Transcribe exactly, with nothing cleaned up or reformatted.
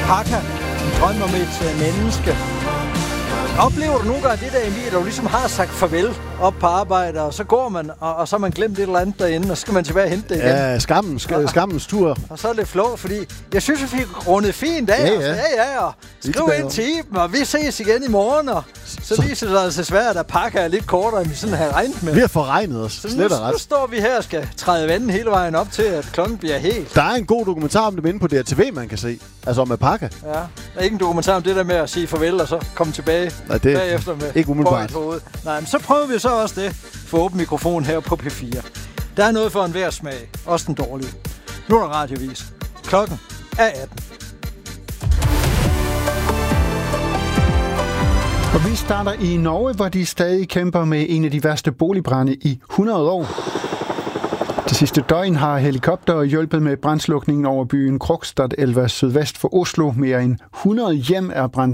Pakker. En drøm om et uh, menneske. Oplever du nogle gange det der, Emil, at du ligesom har sagt farvel op på arbejde, og så går man, og, og så har man glemt et eller andet derinde, og så skal man tilbage og hente det igen? Ja, skammen, sk- skammens tur. Og så er det flot, fordi jeg synes, vi fik rundet fint af. Ja, ja. Ja, ja, og skriv ind til Iben, og vi ses igen i morgen, og så, så viser det sig altså svært, at pakker er lidt kortere, end vi sådan havde regnet med. Vi har forregnet os, så slet nu, og ret. nu står vi her og skal træde vandet hele vejen op til, at klokken bliver helt. Der er en god dokumentar om det inde på D R T V, man kan se. Altså om Pakker. Ja, der er ikke en dokumentar om det der med at sige farvel, og så komme tilbage. Nej, det bagefter med ikke umiddelbart. Nej, men så prøver vi så også det for åben mikrofon her på P fire. Der er noget for enhver smag, også den dårlige. Nu er der radiovis. Klokken er atten. Og vi starter i Norge, hvor de stadig kæmper med en af de værste boligbrande i hundrede år. Det sidste døgn har helikopter hjulpet med brandslukningen over byen Krokstadelva sydvest for Oslo. Mere end hundrede hjem er brændt